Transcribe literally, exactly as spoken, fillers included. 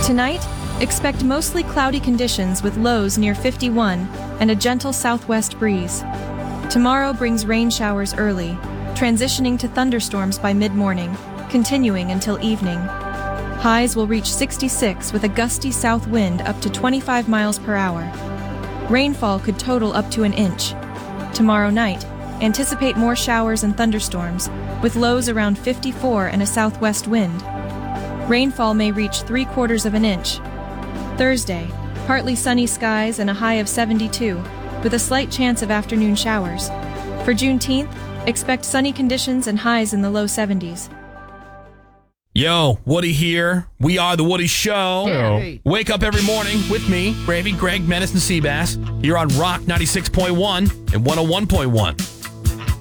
Tonight, expect mostly cloudy conditions with lows near fifty-one and a gentle southwest breeze. Tomorrow brings rain showers early, transitioning to thunderstorms by mid-morning, continuing until evening. Highs will reach sixty-six with a gusty south wind up to twenty-five miles per hour. Rainfall could total up to an inch. Tomorrow night, anticipate more showers and thunderstorms, with lows around fifty-four and a southwest wind. Rainfall may reach three quarters of an inch. Thursday, partly sunny skies and a high of seventy-two, with a slight chance of afternoon showers. For Juneteenth, expect sunny conditions and highs in the low seventies. Yo, Woody here. We are The Woody Show. Hey. Wake up every morning with me, Gravy, Greg, Menace, and Seabass, here on Rock ninety-six point one and one oh one point one.